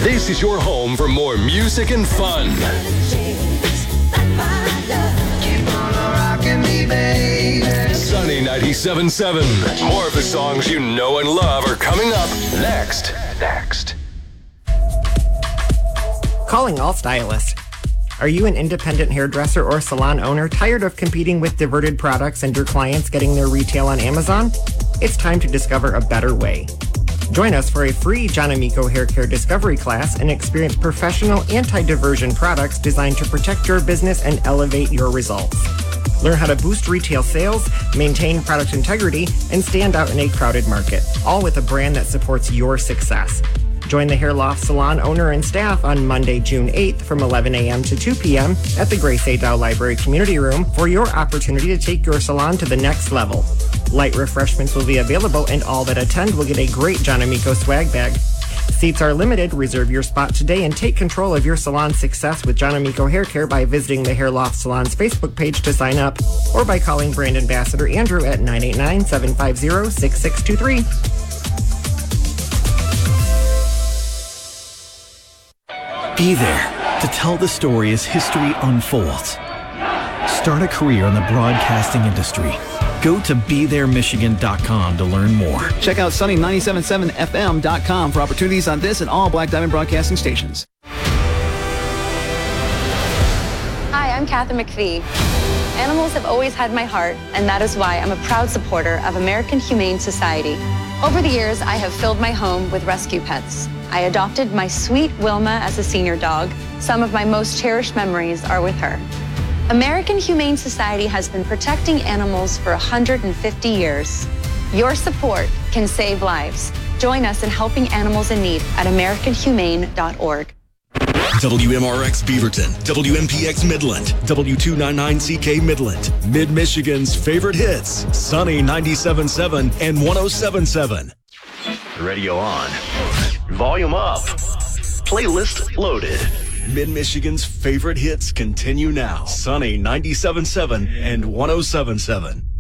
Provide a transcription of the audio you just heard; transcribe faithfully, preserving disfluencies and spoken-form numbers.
This is your home for more music and fun. Sunny ninety-seven point seven. More of the songs you know and love are coming up next. Next. Calling all stylists. Are you an independent hairdresser or salon owner tired of competing with diverted products and your clients getting their retail on Amazon? It's time to discover a better way. Join us for a free John Amico Hair Care Discovery class and experience professional anti-diversion products designed to protect your business and elevate your results. Learn how to boost retail sales, maintain product integrity, and stand out in a crowded market, all with a brand that supports your success. Join the Hair Loft Salon owner and staff on Monday, June eighth from eleven a.m. to two p.m. at the Grace A. Dow Library Community Room for your opportunity to take your salon to the next level. Light refreshments will be available and all that attend will get a great John Amico swag bag. Seats are limited. Reserve your spot today and take control of your salon success with John Amico Hair Care by visiting the Hair Loft Salon's Facebook page to sign up or by calling brand ambassador Andrew at nine eight nine, seven five zero, six six two three. Be there to tell the story as history unfolds. Start a career in the broadcasting industry. Go to be there michigan dot com to learn more. Check out sunny ninety-seven point seven f m dot com for opportunities on this and all Black Diamond Broadcasting stations. Hi, I'm Kathy McPhee. Animals have always had my heart, and that is why I'm a proud supporter of American Humane Society. Over the years, I have filled my home with rescue pets. I adopted my sweet Wilma as a senior dog. Some of my most cherished memories are with her. American Humane Society has been protecting animals for one hundred fifty years. Your support can save lives. Join us in helping animals in need at american humane dot org. W M R X Beaverton, W M P X Midland, W two ninety-nine C K Midland, Mid-Michigan's favorite hits, Sunny ninety-seven point seven and one oh seven point seven. Radio on. Volume up. Playlist loaded. Mid-Michigan's favorite hits continue now. Sunny ninety-seven point seven and one oh seven point seven.